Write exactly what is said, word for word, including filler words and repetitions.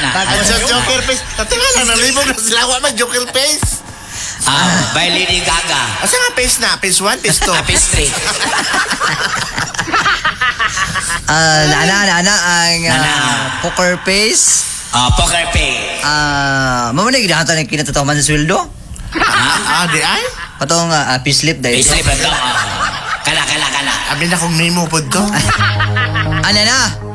ana. Ano sa Joker face? Tatinga lang, nalibog na sila. Wa man Joker face. Ah, by Lady Gaga. Asa nga face na? Face one, face two. Ah, face three. Ah, nana, nana, ang ah, Nana. poker face. Ah, poker face. Ah, mamunig na ito na kinatataman sa sweldo. Ah, ah, di ay? Patong uh, pislip dahil. Face three ba ito? Kala, kala, kala. Abi na kong name mo po to. Ano na?